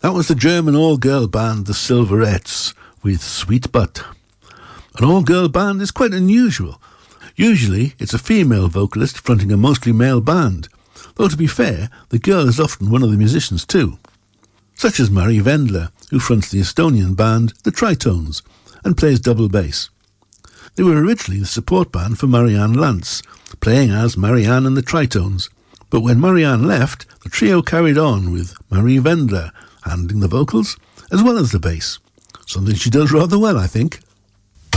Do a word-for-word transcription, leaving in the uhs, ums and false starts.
That was the German all-girl band The Silverettes with Sweet Butt. An all-girl band is quite unusual. Usually it's a female vocalist fronting a mostly male band, though to be fair, the girl is often one of the musicians too, such as Marie Wendler, who fronts the Estonian band The Tritones and plays double bass. They were originally the support band for Marianne Lantz, playing as Marianne and the Tritones, but when Marianne left, the trio carried on with Marie Wendler handling the vocals as well as the bass, something she does rather well, I think.